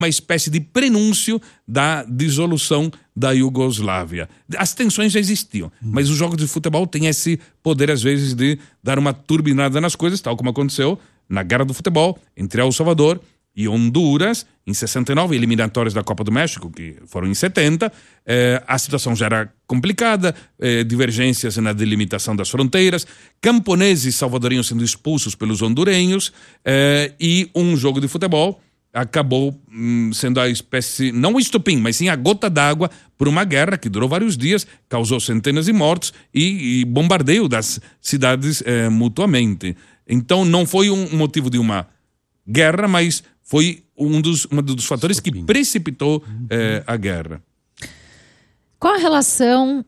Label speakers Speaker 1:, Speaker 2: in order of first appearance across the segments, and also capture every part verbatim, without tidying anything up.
Speaker 1: uma espécie de prenúncio da dissolução da Iugoslávia. As tensões já existiam, mas os jogos de futebol têm esse poder, às vezes, de dar uma turbinada nas coisas, tal como aconteceu na Guerra do Futebol entre El Salvador e Honduras, em sessenta e nove, eliminatórias da Copa do México, que foram em setenta. Eh, a situação já era complicada, eh, divergências na delimitação das fronteiras, camponeses salvadorenhos sendo expulsos pelos hondurenhos, eh, e um jogo de futebol acabou hum, sendo a espécie, não o estopim, mas sim a gota d'água por uma guerra que durou vários dias, causou centenas de mortos e, e bombardeio das cidades eh, mutuamente. Então não foi um motivo de uma guerra, mas foi um dos, um dos fatores estopim. que precipitou eh, a guerra.
Speaker 2: Qual a relação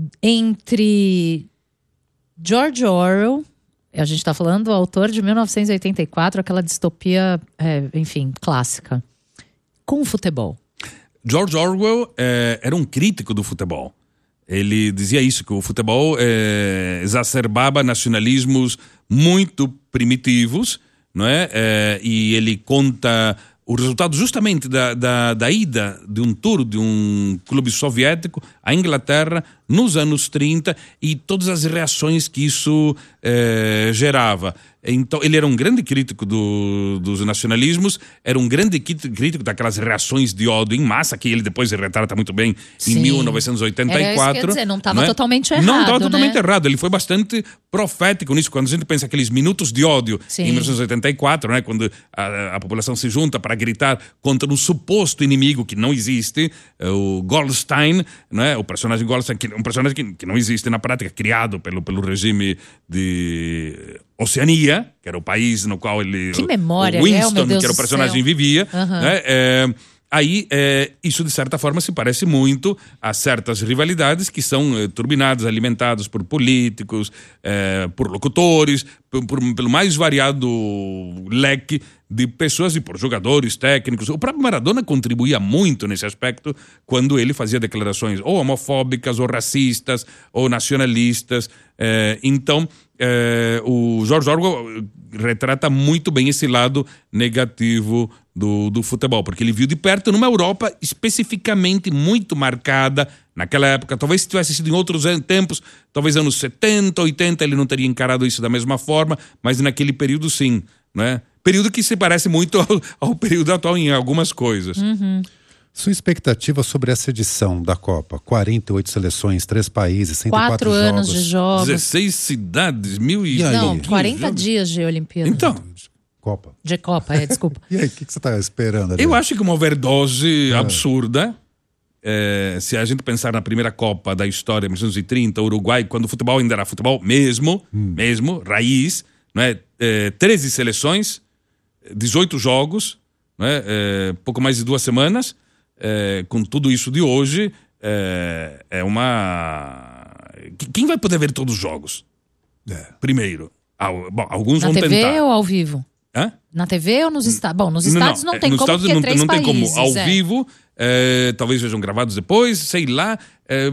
Speaker 2: entre George Orwell, a gente está falando do autor de mil novecentos e oitenta e quatro, aquela distopia, é, enfim, clássica, com o futebol?
Speaker 1: George Orwell é, era um crítico do futebol. Ele dizia isso, que o futebol é, exacerbava nacionalismos muito primitivos, não é? É, e ele conta o resultado justamente da, da, da ida de um tour de um clube soviético à Inglaterra nos anos trinta e todas as reações que isso eh, gerava. Então, ele era um grande crítico do, dos nacionalismos, era um grande crítico daquelas reações de ódio em massa, que ele depois retrata muito bem Sim. em mil novecentos e oitenta e quatro.
Speaker 2: Era isso que eu ia dizer, não estava é? totalmente errado.
Speaker 1: Não estava
Speaker 2: né?
Speaker 1: totalmente errado, ele foi bastante profético nisso. Quando a gente pensa aqueles minutos de ódio Sim. em mil novecentos e oitenta e quatro, né, quando a, a população se junta para gritar contra um suposto inimigo que não existe, o Goldstein, né, o personagem Goldstein, que, um personagem que, que não existe na prática, criado pelo, pelo regime de Oceania, que era o país no qual ele...
Speaker 2: Que memória,
Speaker 1: o Winston,
Speaker 2: é,
Speaker 1: que era o personagem, vivia.
Speaker 2: Uhum.
Speaker 1: Né, é, aí, é, isso de certa forma se parece muito a certas rivalidades que são é, turbinadas, alimentadas por políticos, é, por locutores, por, por, pelo mais variado leque de pessoas e por jogadores, técnicos. O próprio Maradona contribuía muito nesse aspecto quando ele fazia declarações ou homofóbicas, ou racistas, ou nacionalistas. É, então, é, o George Orwell retrata muito bem esse lado negativo do, do futebol, porque ele viu de perto numa Europa especificamente muito marcada naquela época. Talvez se tivesse sido em outros tempos, talvez anos setenta, oitenta, ele não teria encarado isso da mesma forma, mas naquele período sim, né? Período que se parece muito ao, ao período atual em algumas coisas.
Speaker 2: Uhum.
Speaker 3: Sua expectativa sobre essa edição da Copa? quarenta e oito seleções, três países, cento e quatro
Speaker 2: Quatro anos
Speaker 3: jogos.
Speaker 2: de jogos.
Speaker 1: dezesseis cidades, mil e...
Speaker 3: E aí?
Speaker 2: Não, quarenta
Speaker 1: jogos.
Speaker 2: dias de Olimpíada.
Speaker 1: Então,
Speaker 3: Copa.
Speaker 2: De Copa, é, desculpa.
Speaker 3: E aí, o que, que você está esperando? Ali?
Speaker 1: eu acho que uma overdose ah. absurda. É, se a gente pensar na primeira Copa da história, mil novecentos e trinta, Uruguai, quando o futebol ainda era futebol mesmo, hum. mesmo, raiz, não é? É, treze seleções, dezoito jogos, né? É, pouco mais de duas semanas, é, com tudo isso de hoje, é, é uma... Quem vai poder ver todos os jogos? É. Primeiro. Bom, alguns
Speaker 2: Na
Speaker 1: vão
Speaker 2: T V
Speaker 1: tentar.
Speaker 2: Ou ao vivo?
Speaker 1: Hã?
Speaker 2: Na T V ou nos estádios? Bom, nos estádios não, não, não tem
Speaker 1: nos
Speaker 2: como,
Speaker 1: porque
Speaker 2: porque
Speaker 1: não,
Speaker 2: é três
Speaker 1: não tem
Speaker 2: países,
Speaker 1: como. Ao
Speaker 2: é.
Speaker 1: vivo, é, talvez sejam gravados depois, sei lá. É,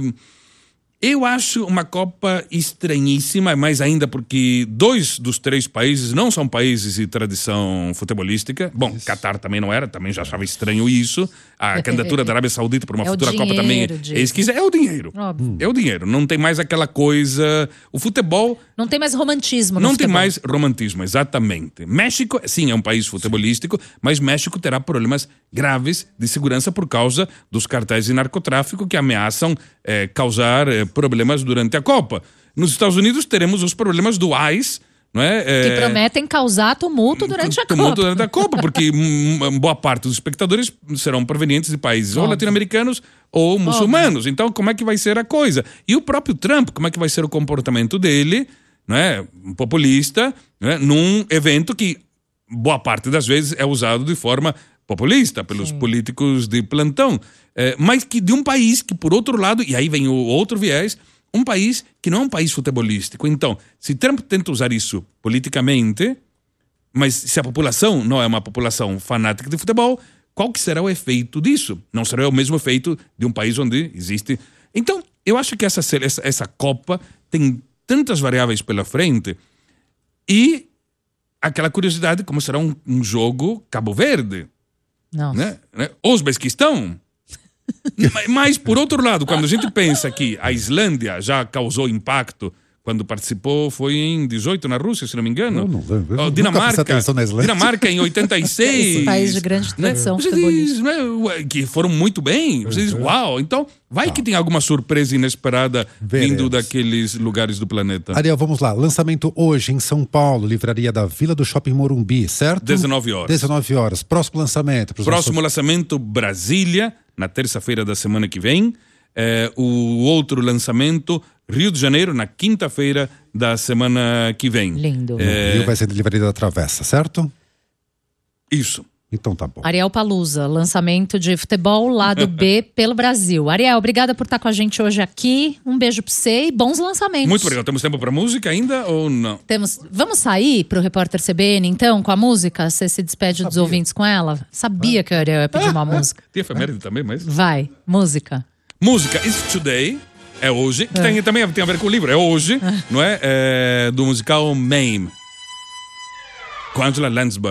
Speaker 1: eu acho uma Copa estranhíssima, mais ainda porque dois dos três países não são países de tradição futebolística. Bom, isso. Catar também não era, também já achava estranho isso. A candidatura da Arábia Saudita para uma
Speaker 2: é
Speaker 1: futura
Speaker 2: dinheiro,
Speaker 1: Copa também
Speaker 2: Diego.
Speaker 1: é esquisita. É o dinheiro.
Speaker 2: Óbvio.
Speaker 1: É o dinheiro. Não tem mais aquela coisa... O futebol...
Speaker 2: Não tem mais romantismo no
Speaker 1: Não
Speaker 2: futebol.
Speaker 1: tem mais romantismo, exatamente. México, sim, é um país futebolístico, mas México terá problemas graves de segurança por causa dos cartéis de narcotráfico que ameaçam eh, causar eh, problemas durante a Copa. Nos Estados Unidos teremos os problemas do ICE, não é?
Speaker 2: Que é, prometem causar tumulto durante a
Speaker 1: tumulto
Speaker 2: Copa.
Speaker 1: durante a Copa, porque boa parte dos espectadores serão provenientes de países Óbvio. ou latino-americanos ou muçulmanos. Óbvio. Então, como é que vai ser a coisa? E o próprio Trump, como é que vai ser o comportamento dele, não é? Um populista, não é? Num evento que boa parte das vezes é usado de forma populista pelos Sim. políticos de plantão, é, mas que de um país que, por outro lado, e aí vem o outro viés, um país que não é um país futebolístico. Então, se Trump tenta usar isso politicamente, mas se a população não é uma população fanática de futebol, qual que será o efeito disso? Não será o mesmo efeito de um país onde existe... Então, eu acho que essa, essa, essa Copa tem tantas variáveis pela frente e aquela curiosidade como será um, um jogo Cabo Verde.
Speaker 2: Nossa.
Speaker 1: Né? Né? Uzbequistão. mas, mas, por outro lado, quando a gente pensa que a Islândia já causou impacto quando participou, foi em dezoito na Rússia, se não me engano.
Speaker 3: Eu não, eu
Speaker 1: oh,
Speaker 3: nunca
Speaker 1: Dinamarca,
Speaker 3: atenção na Islândia.
Speaker 1: Dinamarca em oitenta e seis.
Speaker 2: Esse país de grande tradição,
Speaker 1: né? Você diz, né, que foram muito bem. Você diz, uau. Então, vai que tem alguma surpresa inesperada
Speaker 3: Veremos.
Speaker 1: vindo daqueles lugares do planeta.
Speaker 3: Ariel, vamos lá. Lançamento hoje em São Paulo, livraria da Vila do Shopping Morumbi, certo?
Speaker 1: dezenove horas.
Speaker 3: dezenove horas. Próximo lançamento. pros
Speaker 1: Próximo
Speaker 3: nossos...
Speaker 1: lançamento, Brasília, na terça-feira da semana que vem. É, o outro lançamento, Rio de Janeiro, na quinta-feira da semana que vem.
Speaker 2: Lindo.
Speaker 1: É,
Speaker 3: Rio vai ser de livraria da Travessa, certo?
Speaker 1: isso.
Speaker 3: Então tá bom.
Speaker 2: Ariel Palusa, lançamento de futebol lado B pelo Brasil. Ariel, obrigada por estar com a gente hoje aqui. Um beijo pra você e bons lançamentos.
Speaker 1: Muito obrigado. Temos tempo para música ainda ou não?
Speaker 2: Temos... Vamos sair pro Repórter C B N, então, com a música? Você se despede dos ouvintes com ela? Sabia que o Ariel ia pedir uma música.
Speaker 1: Tem efeméride também, mas...
Speaker 2: Vai, música.
Speaker 1: Música It's Today, é hoje, que tem, também tem a ver com o livro, é hoje, não é? É do musical Mame, com Angela Lansbury.